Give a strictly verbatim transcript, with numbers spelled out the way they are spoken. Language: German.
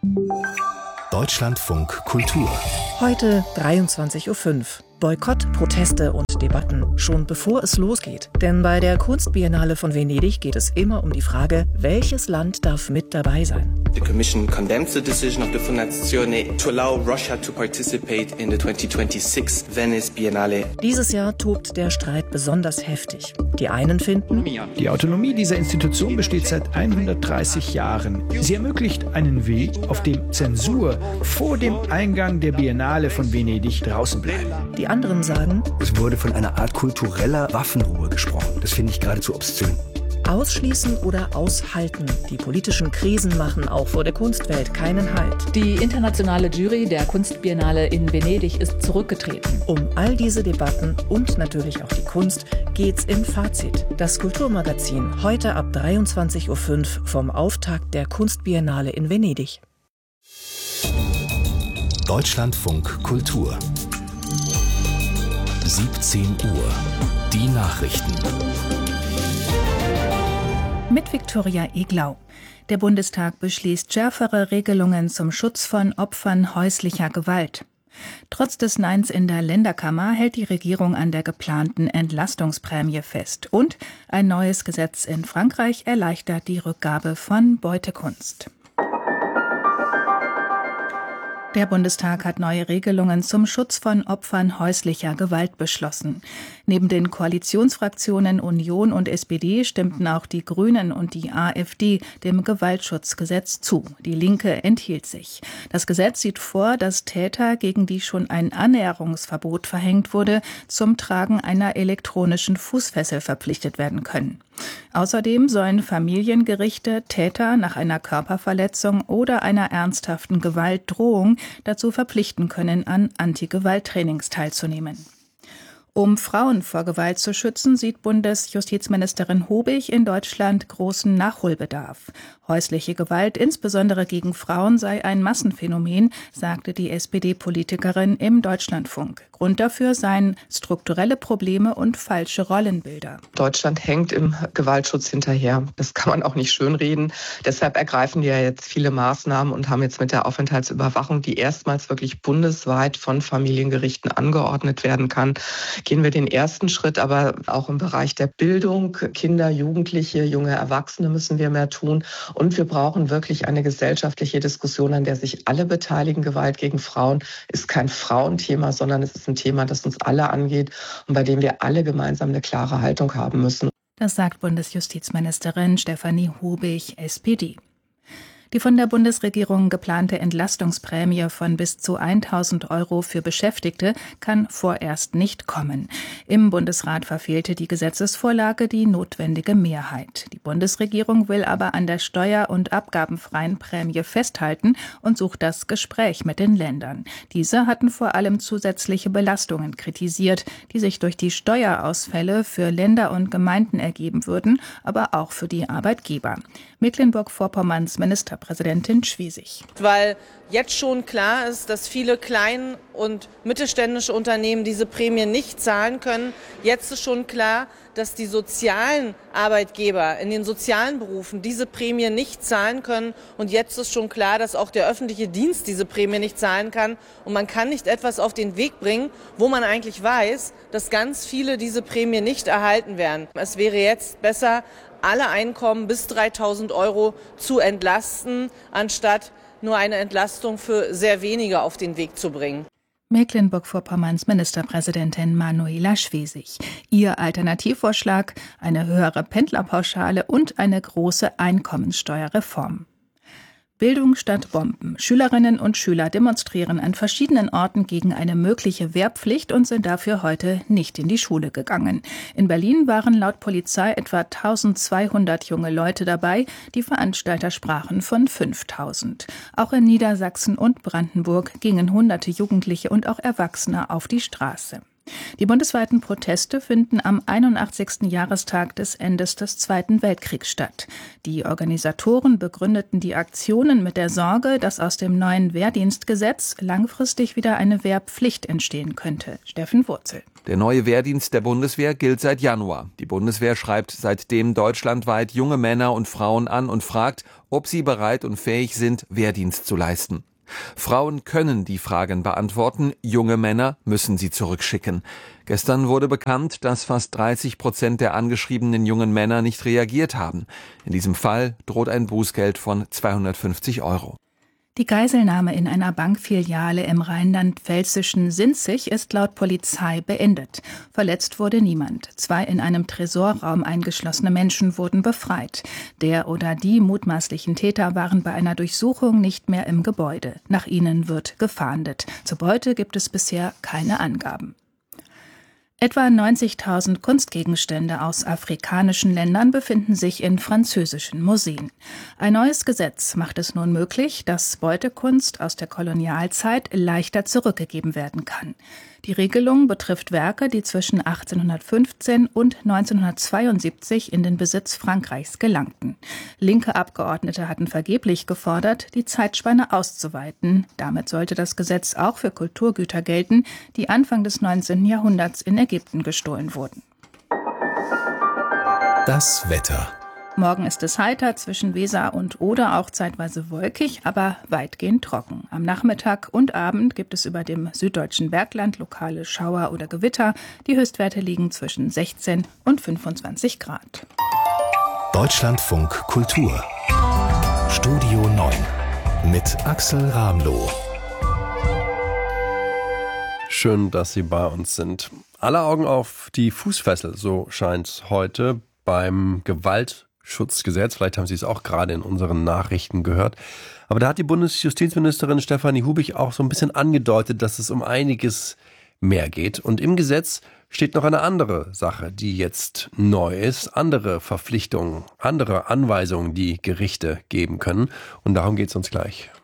Deutschlandfunk Kultur. Heute dreiundzwanzig Uhr fünf. Boykott, Proteste und Debatten, schon bevor es losgeht. Denn bei der Kunstbiennale von Venedig geht es immer um die Frage, welches Land darf mit dabei sein. The Commission condemns the decision of the Fondazione to allow Russia to participate in the twenty twenty-six Venice Biennale. Dieses Jahr tobt der Streit besonders heftig. Die einen finden, die Autonomie dieser Institution besteht seit hundertdreißig Jahren. Sie ermöglicht einen Weg, auf dem Zensur vor dem Eingang der Biennale von Venedig draußen bleibt. Die anderen sagen, es wurde von einer Art kultureller Waffenruhe gesprochen. Das finde ich geradezu obszön. Ausschließen oder aushalten. Die politischen Krisen machen auch vor der Kunstwelt keinen Halt. Die internationale Jury der Kunstbiennale in Venedig ist zurückgetreten. Um all diese Debatten und natürlich auch die Kunst geht's im Fazit. Das Kulturmagazin heute ab dreiundzwanzig Uhr fünf vom Auftakt der Kunstbiennale in Venedig. Deutschlandfunk Kultur. siebzehn Uhr. Die Nachrichten. Mit Viktoria Eglau. Der Bundestag beschließt schärfere Regelungen zum Schutz von Opfern häuslicher Gewalt. Trotz des Neins in der Länderkammer hält die Regierung an der geplanten Entlastungsprämie fest. Und ein neues Gesetz in Frankreich erleichtert die Rückgabe von Beutekunst. Der Bundestag hat neue Regelungen zum Schutz von Opfern häuslicher Gewalt beschlossen. Neben den Koalitionsfraktionen Union und S P D stimmten auch die Grünen und die AfD dem Gewaltschutzgesetz zu. Die Linke enthielt sich. Das Gesetz sieht vor, dass Täter, gegen die schon ein Annäherungsverbot verhängt wurde, zum Tragen einer elektronischen Fußfessel verpflichtet werden können. Außerdem sollen Familiengerichte Täter nach einer Körperverletzung oder einer ernsthaften Gewaltdrohung dazu verpflichten können, an Anti-Gewalt-Trainings teilzunehmen. Um Frauen vor Gewalt zu schützen, sieht Bundesjustizministerin Hobig in Deutschland großen Nachholbedarf. Häusliche Gewalt, insbesondere gegen Frauen, sei ein Massenphänomen, sagte die S P D-Politikerin im Deutschlandfunk. Grund dafür seien strukturelle Probleme und falsche Rollenbilder. Deutschland hängt im Gewaltschutz hinterher. Das kann man auch nicht schönreden. Deshalb ergreifen die ja jetzt viele Maßnahmen und haben jetzt mit der Aufenthaltsüberwachung, die erstmals wirklich bundesweit von Familiengerichten angeordnet werden kann, gehen wir den ersten Schritt. Aber auch im Bereich der Bildung, Kinder, Jugendliche, junge Erwachsene müssen wir mehr tun. Und wir brauchen wirklich eine gesellschaftliche Diskussion, an der sich alle beteiligen. Gewalt gegen Frauen ist kein Frauenthema, sondern es ist ein Thema, das uns alle angeht und bei dem wir alle gemeinsam eine klare Haltung haben müssen. Das sagt Bundesjustizministerin Stefanie Hobig, S P D. Die von der Bundesregierung geplante Entlastungsprämie von bis zu tausend Euro für Beschäftigte kann vorerst nicht kommen. Im Bundesrat verfehlte die Gesetzesvorlage die notwendige Mehrheit. Die Bundesregierung will aber an der steuer- und abgabenfreien Prämie festhalten und sucht das Gespräch mit den Ländern. Diese hatten vor allem zusätzliche Belastungen kritisiert, die sich durch die Steuerausfälle für Länder und Gemeinden ergeben würden, aber auch für die Arbeitgeber. Mecklenburg-Vorpommerns Ministerpräsidentin Schwesig. Weil jetzt schon klar ist, dass viele klein- und mittelständische Unternehmen diese Prämie nicht zahlen können. Jetzt ist schon klar, dass die sozialen Arbeitgeber in den sozialen Berufen diese Prämie nicht zahlen können. Und jetzt ist schon klar, dass auch der öffentliche Dienst diese Prämie nicht zahlen kann. Und man kann nicht etwas auf den Weg bringen, wo man eigentlich weiß, dass ganz viele diese Prämie nicht erhalten werden. Es wäre jetzt besser, alle Einkommen bis dreitausend Euro zu entlasten, anstatt nur eine Entlastung für sehr wenige auf den Weg zu bringen. Mecklenburg-Vorpommerns Ministerpräsidentin Manuela Schwesig. Ihr Alternativvorschlag: eine höhere Pendlerpauschale und eine große Einkommensteuerreform. Bildung statt Bomben. Schülerinnen und Schüler demonstrieren an verschiedenen Orten gegen eine mögliche Wehrpflicht und sind dafür heute nicht in die Schule gegangen. In Berlin waren laut Polizei etwa eintausendzweihundert junge Leute dabei. Die Veranstalter sprachen von fünftausend. Auch in Niedersachsen und Brandenburg gingen hunderte Jugendliche und auch Erwachsene auf die Straße. Die bundesweiten Proteste finden am einundachtzigsten Jahrestag des Endes des Zweiten Weltkriegs statt. Die Organisatoren begründeten die Aktionen mit der Sorge, dass aus dem neuen Wehrdienstgesetz langfristig wieder eine Wehrpflicht entstehen könnte. Steffen Wurzel. Der neue Wehrdienst der Bundeswehr gilt seit Januar. Die Bundeswehr schreibt seitdem deutschlandweit junge Männer und Frauen an und fragt, ob sie bereit und fähig sind, Wehrdienst zu leisten. Frauen können die Fragen beantworten, junge Männer müssen sie zurückschicken. Gestern wurde bekannt, dass fast dreißig Prozent der angeschriebenen jungen Männer nicht reagiert haben. In diesem Fall droht ein Bußgeld von zweihundertfünfzig Euro. Die Geiselnahme in einer Bankfiliale im rheinland-pfälzischen Sinzig ist laut Polizei beendet. Verletzt wurde niemand. Zwei in einem Tresorraum eingeschlossene Menschen wurden befreit. Der oder die mutmaßlichen Täter waren bei einer Durchsuchung nicht mehr im Gebäude. Nach ihnen wird gefahndet. Zur Beute gibt es bisher keine Angaben. Etwa neunzigtausend Kunstgegenstände aus afrikanischen Ländern befinden sich in französischen Museen. Ein neues Gesetz macht es nun möglich, dass Beutekunst aus der Kolonialzeit leichter zurückgegeben werden kann. Die Regelung betrifft Werke, die zwischen achtzehnhundertfünfzehn und neunzehnhundertzweiundsiebzig in den Besitz Frankreichs gelangten. Linke Abgeordnete hatten vergeblich gefordert, die Zeitspanne auszuweiten. Damit sollte das Gesetz auch für Kulturgüter gelten, die Anfang des neunzehnten Jahrhunderts in Ägypten gestohlen wurden. Das Wetter. Morgen ist es heiter, zwischen Weser und Oder auch zeitweise wolkig, aber weitgehend trocken. Am Nachmittag und Abend gibt es über dem süddeutschen Bergland lokale Schauer oder Gewitter. Die Höchstwerte liegen zwischen sechzehn und fünfundzwanzig Grad. Deutschlandfunk Kultur. Studio neun mit Axel Ramloh. Schön, dass Sie bei uns sind. Alle Augen auf die Fußfessel, so scheint es heute beim Gewaltschutzgesetz. Vielleicht haben Sie es auch gerade in unseren Nachrichten gehört. Aber da hat die Bundesjustizministerin Stefanie Hubig auch so ein bisschen angedeutet, dass es um einiges mehr geht. Und im Gesetz steht noch eine andere Sache, die jetzt neu ist. Andere Verpflichtungen, andere Anweisungen, die Gerichte geben können. Und darum geht es uns gleich.